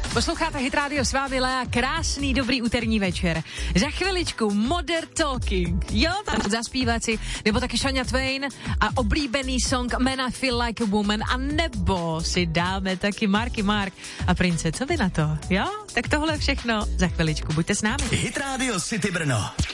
Posloucháte Hit Radio, s vámi Lea, krásný dobrý úterní večer. Za chviličku Modern Talking, jo, tak zaspívat si, nebo taky Shania Twain a oblíbený song Man I Feel Like a Woman, a nebo si dáme taky Marky Mark a Prince, co vy na to, jo? Tak tohle všechno za chviličku, buďte s námi. Hit Radio City Brno.